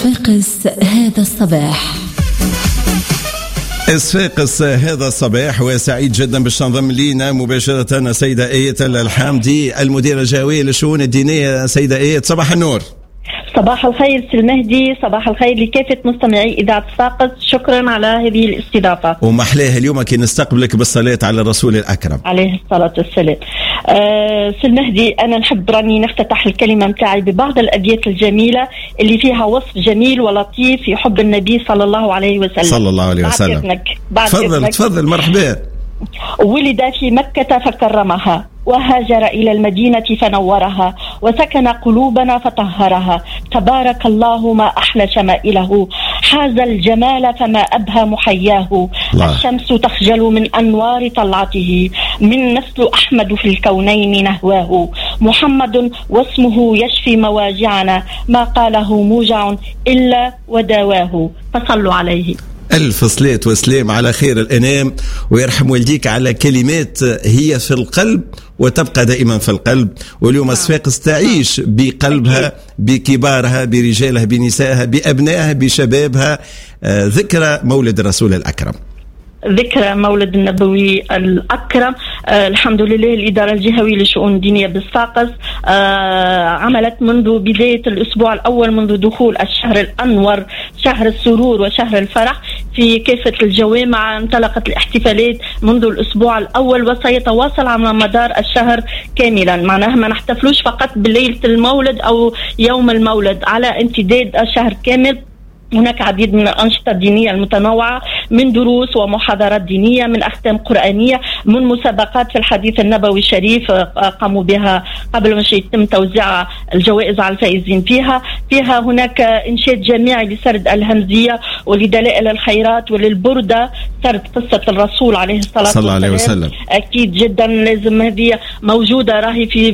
الصفاقس هذا الصباح. الصفاقس هذا الصباح، وسعيد جدا باش تنضم لينا مباشرة سيدة آية الحامدي، المديرة الجهوية للشؤون الدينية. سيدة آية، صباح النور. صباح الخير سي المهدي، صباح الخير لكافة مستمعي إذاعة الصفاقس، شكرا على هذه الاستضافة. ومحلاها اليوم كي نستقبلك بالصلاة على الرسول الأكرم عليه الصلاة والسلام. سي المهدي، أنا نحب راني نفتتح الكلمة متاعي ببعض الأبيات الجميلة اللي فيها وصف جميل ولطيف في حب النبي صلى الله عليه وسلم. صلى الله عليه وسلم. تفضل مرحبا. ولد في مكة فكرمها، وهاجر إلى المدينة فنورها، وسكن قلوبنا فطهرها. تبارك الله ما أحلى شمائله، حاز الجمال فما أبهى محياه. الشمس تخجل من أنوار طلعته، من نسل أحمد في الكونين نهواه. محمد واسمه يشفي مواجعنا، ما قاله موجع إلا وداواه. فصلوا عليه. ألف صلاة وسلام على خير الأنام، ويرحم والديك على كلمات هي في القلب وتبقى دائما في القلب. واليوم الصفاقس تعيش بقلبها، بكبارها، برجالها، بنسائها، بأبنائها، بشبابها، ذكرى مولد الرسول الأكرم، ذكرى مولد النبوي الأكرم. الحمد لله الإدارة الجهوية للشؤون الدينية بالصفاقس عملت منذ بداية الأسبوع الأول، منذ دخول الشهر الأنور، شهر السرور وشهر الفرح في كافة الجوامع. انطلقت الاحتفالات منذ الأسبوع الأول وسيتواصل على مدار الشهر كاملا. معناها ما نحتفلوش فقط بليلة المولد أو يوم المولد، على امتداد الشهر كامل. هناك عديد من الأنشطة الدينية المتنوعة، من دروس ومحاضرات دينية، من أختام قرآنية، من مسابقات في الحديث النبوي الشريف قاموا بها قبل ما يتم توزيع الجوائز على الفائزين فيها هناك إنشاد جماعي لسرد الهمزية ولدلائل الخيرات وللبردة، سرد قصة الرسول عليه الصلاة والسلام. أكيد جدا لازم هذه موجودة، راهي في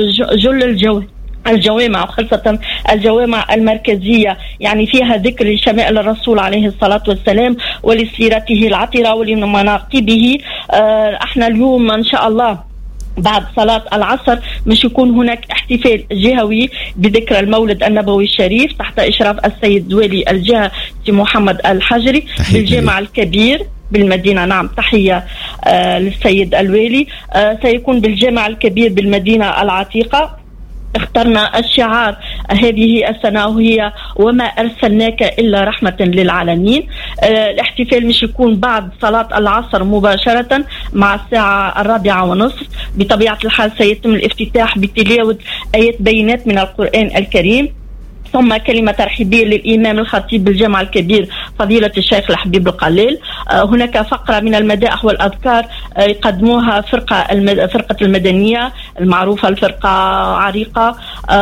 جل الجوامع وخاصة الجوامع المركزية، يعني فيها ذكر لشمائل الرسول عليه الصلاة والسلام ولسيرته العطرة ولمناقبه. احنا اليوم ان شاء الله بعد صلاة العصر مش يكون هناك احتفال جهوي بذكرى المولد النبوي الشريف تحت إشراف السيد والي الجهة محمد الحجري بالجامع الكبير بالمدينة. نعم، تحية للسيد الوالي. سيكون بالجامع الكبير بالمدينة العتيقة. اخترنا الشعار هذه السنة وهي وما أرسلناك إلا رحمة للعالمين. الاحتفال مش يكون بعد صلاة العصر مباشرة مع الساعة 4:30. بطبيعة الحال سيتم الافتتاح بتلاوة آيات بينات من القرآن الكريم، ثم كلمة ترحيبية للإمام الخطيب بالجامع الكبير فضيلة الشيخ الحبيب القليل. هناك فقرة من المدائح والأذكار يقدموها فرقة المدنية المعروفة الفرقة عريقة.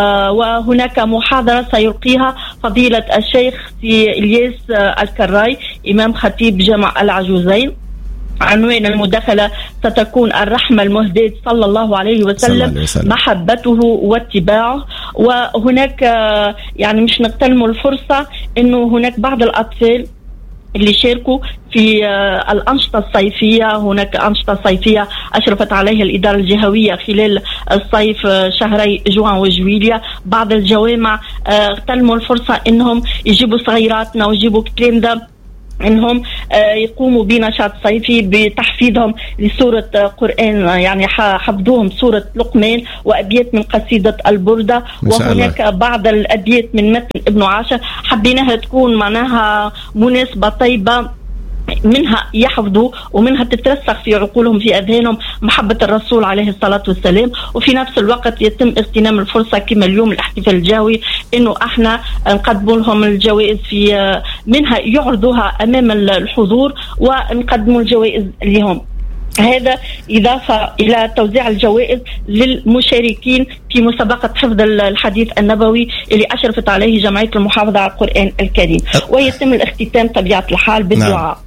وهناك محاضرة سيلقيها فضيلة الشيخ إلياس الكراي إمام خطيب جامع العجوزين. عنوان المداخلة ستكون الرحمة المهداة صلى الله عليه وسلم، محبته واتباعه. وهناك يعني مش نغتنموا الفرصة انه هناك بعض الاطفال اللي شاركوا في الأنشطة الصيفية. هناك أنشطة صيفية أشرفت عليها الإدارة الجهوية خلال الصيف شهري جوان وجويليا. بعض الجوامع اغتنموا الفرصة انهم يجيبوا صغيراتنا ويجيبوا كتلامذة انهم يقوموا بنشاط صيفي بتحفيظهم لسورة قرآن، يعني حفظوهم سورة لقمان وأبيات من قصيدة البردة. وهناك بعض الأبيات من متن ابن عاشر حبيناها تكون معناها مناسبة طيبة، منها يحفظوا ومنها تترسخ في عقولهم في أذهانهم محبة الرسول عليه الصلاة والسلام. وفي نفس الوقت يتم اغتنام الفرصة كما اليوم الاحتفال الجهوي انه احنا نقدم لهم الجوائز، في منها يعرضوها امام الحضور ونقدموا الجوائز لهم. هذا إضافة إلى توزيع الجوائز للمشاركين في مسابقة حفظ الحديث النبوي اللي أشرفت عليه جمعية المحافظة على القرآن الكريم. ويتم الاختتام طبيعة الحال بالدعاء.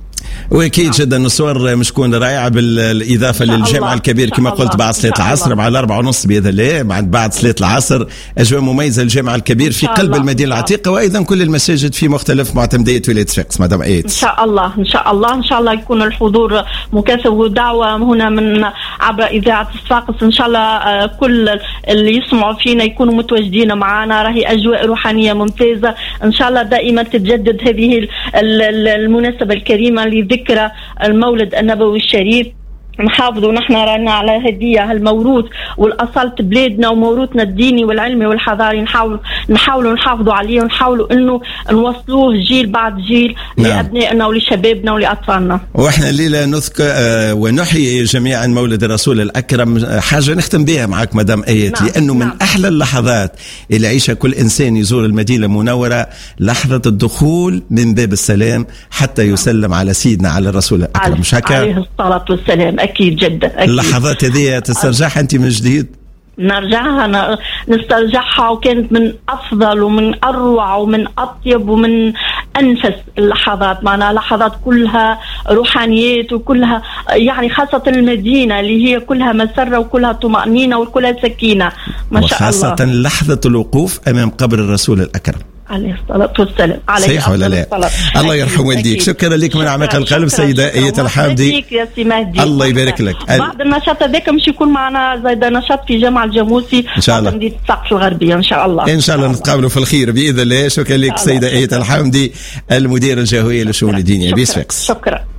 واكيد جدا الصور مش تكون رائعه بالاضافه للجامع الكبير كما قلت بعد صلاه العصر مع 4:30 باذن الله. بعد صلاه العصر اجواء مميزه الجامع الكبير في قلب المدينه العتيقه، وايضا كل المساجد في مختلف معتمديات ولايه صفاقس. مدام ايت ان شاء الله ان شاء الله ان شاء الله يكون الحضور مكثف، ودعوه هنا من عبر اذاعه صفاقس ان شاء الله كل اللي يسمعوا فينا يكونوا متواجدين معنا. راهي اجواء روحانيه ممتازه ان شاء الله دائما تتجدد هذه المناسبه الكريمه لذكرى المولد النبوي الشريف. نحافظوا نحن رانا على هدية الموروث والأصالة بلادنا وموروثنا الديني والعلمي والحضاري، نحاولوا نحافظوا عليه ونحاولوا انه نوصلوه جيل بعد جيل لأبنائنا ولشبابنا ولأطفالنا. واحنا الليلة نذكر ونحيي جميعا مولد الرسول الأكرم. حاجة نختم بها معك مدام آيات، لأنه من أحلى اللحظات اللي يعيشها كل إنسان يزور المدينة المنورة لحظة الدخول من باب السلام حتى يسلم على سيدنا على الرسول الأكرم، مش هكا؟ عليه الصلاة والسلام. أكيد جدا أكيد. اللحظات هذه تسترجعها أنت من جديد؟ نرجعها نسترجعها، وكانت من أفضل ومن أروع ومن أطيب ومن أنفس اللحظات. معنا لحظات كلها روحانيات وكلها يعني خاصة المدينة اللي هي كلها مسرة وكلها طمأنينة وكلها سكينة ما شاء الله، وخاصة لحظة الوقوف أمام قبر الرسول الأكرم عليه الصلاة والسلام. صحيح ولا لا؟ الله يرحم والديك. شكرا لك من أعماق القلب سيدة آيات الحامدي. الله يبارك لك. بعد النشاط هذاك مش يكون معنا زايد نشاط في جامع الجاموسي إن شاء الله مدينة صفاقس الغربية إن شاء الله. إن شاء الله نتقابلوا في الخير بإذن الله. شكرا لك سيدة آيات الحامدي المديرة الجهوية للشؤون الدينية بصفاقس. شكرا.